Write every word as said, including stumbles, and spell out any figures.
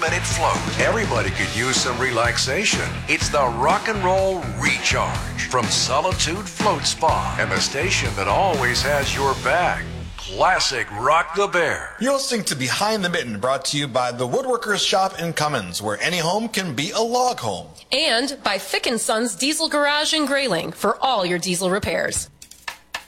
minute float. Everybody could use some relaxation. It's the Rock and Roll Recharge from Solitude Float Spa and the station that always has your back. Classic Rock the Bear. You're listening to Behind the Mitten, brought to you by the Woodworkers Shop in Cummins, where any home can be a log home. And by Fick and Sons Diesel Garage in Grayling for all your diesel repairs.